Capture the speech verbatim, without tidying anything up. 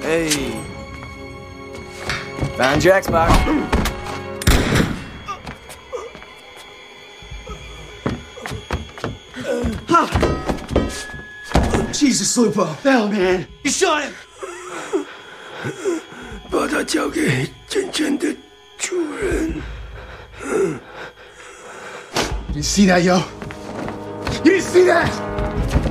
Hey. Found your Xbox. Jesus, Lupo. Hell, man. You shot him. 把它交给真正的主人。 You see that, yo? You didn't see that?